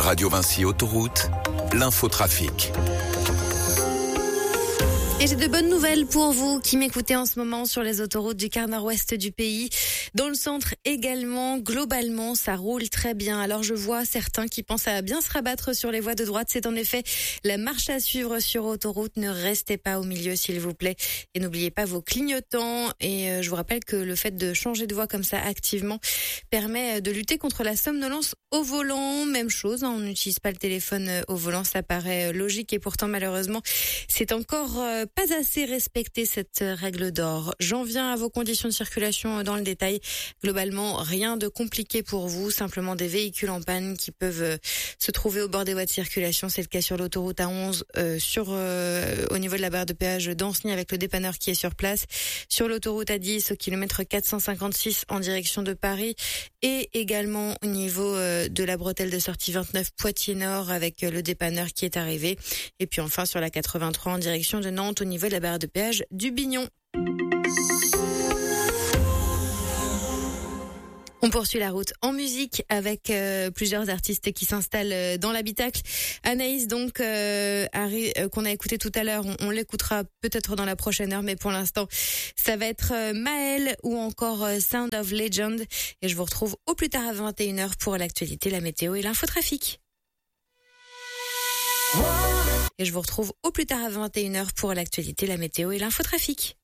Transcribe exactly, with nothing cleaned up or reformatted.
Radio Vinci Autoroute, l'infotrafic. Et j'ai de bonnes nouvelles pour vous qui m'écoutez en ce moment sur les autoroutes du quart nord-ouest du pays. Dans le centre également, globalement, ça roule très bien. Alors je vois certains qui pensent à bien se rabattre sur les voies de droite. C'est en effet la marche à suivre sur autoroute. Ne restez pas au milieu s'il vous plaît. Et n'oubliez pas vos clignotants. Et je vous rappelle que le fait de changer de voie comme ça activement permet de lutter contre la somnolence au volant. Même chose, hein, on n'utilise pas le téléphone au volant, ça paraît logique. Et pourtant malheureusement, c'est encore pas assez respecté cette règle d'or. J'en viens à vos conditions de circulation dans le détail. Globalement, rien de compliqué pour vous, simplement des véhicules en panne qui peuvent se trouver au bord des voies de circulation. C'est le cas sur l'autoroute A onze, euh, sur euh, au niveau de la barre de péage d'Anceny avec le dépanneur qui est sur place. Sur l'autoroute A dix au kilomètre quatre cent cinquante-six en direction de Paris et également au niveau euh, de la bretelle de sortie vingt-neuf Poitiers-Nord avec le dépanneur qui est arrivé. Et puis enfin sur la quatre-vingt-trois en direction de Nantes au niveau de la barre de péage du Bignon. On poursuit la route en musique avec euh, plusieurs artistes qui s'installent dans l'habitacle. Anaïs, donc, euh, Harry, euh, qu'on a écouté tout à l'heure, on, on l'écoutera peut-être dans la prochaine heure, mais pour l'instant, ça va être euh, Maël ou encore euh, Sound of Legend. Et je vous retrouve au plus tard à vingt et une heures pour l'actualité, la météo et l'infotrafic. Et je vous retrouve au plus tard à vingt et une heures pour l'actualité, la météo et l'infotrafic.